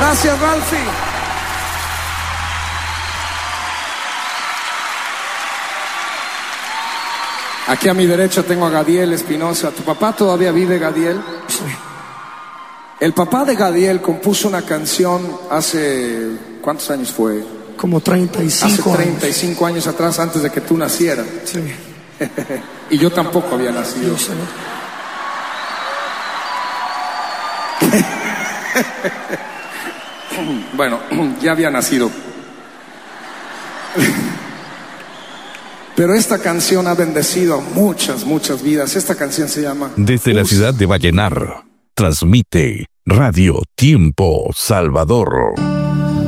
Gracias, Ralphie. Aquí a mi derecha tengo a Gadiel Espinosa. ¿Tu papá todavía vive, Gadiel? Sí. El papá de Gadiel compuso una canción hace... ¿Cuántos años fue? Como 35 hace 35 años atrás, antes de que tú nacieras. Sí. Y yo tampoco había nacido. Yo sé. Bueno, ya había nacido. Pero esta canción ha bendecido muchas, muchas vidas. Esta canción se llama... Desde la ciudad de Vallenar, transmite Radio Tiempo Salvador.